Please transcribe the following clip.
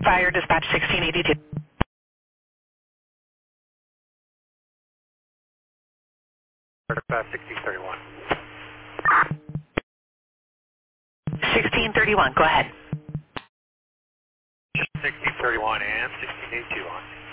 Fire dispatch 1682. Dispatch 1631. 1631, go ahead. 1631 and 1682 on.